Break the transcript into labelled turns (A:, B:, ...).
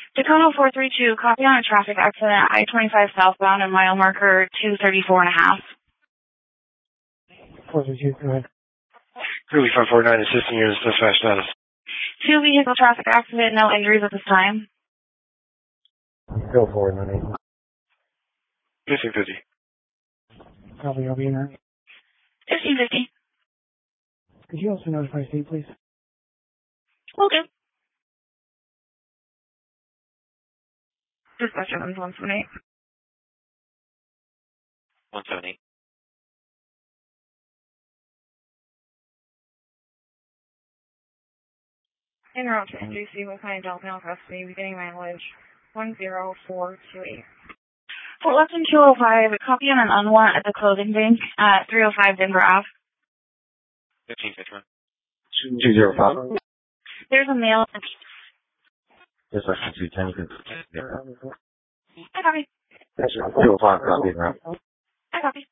A: Tacoma 432, copy on a traffic accident, I-25 southbound and mile marker 234.5.
B: 432, go ahead.
C: Ruby 549, assisting your dispatch status.
A: 2 vehicle traffic accident, no injuries at this time.
B: Go forward, 98.
C: 1550.
B: Copy, I'll be in there.
A: 1550.
B: Could you also notify state, please?
A: Will do. Dispatcher 178.
C: 170.
A: En route to NGC with High Delta custody, beginning mileage 10428. Fort Lupton 205, copy on an unwant at the clothing bank at 305 Denver Ave.
C: 1551.
D: 205.
A: There's a male.
D: Dispatch 210.
A: I copy.
D: That's 205, copy.
A: I copy.